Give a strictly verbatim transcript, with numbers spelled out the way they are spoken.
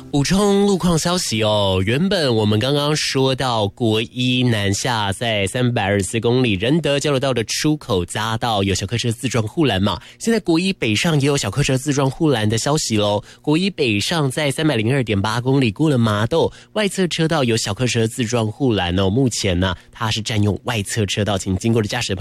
补充路况消息哦，原本我们刚刚说到国一南下在三百二十四公里仁德交流道的出口匝道有小客车自撞护栏嘛，现在国一北上也有小客车自撞护栏的消息咯。国一北上在 三百零二点八公里过了麻豆外侧车道有小客车自撞护栏哦，目前呢它是占用外侧车道，请经过的驾驶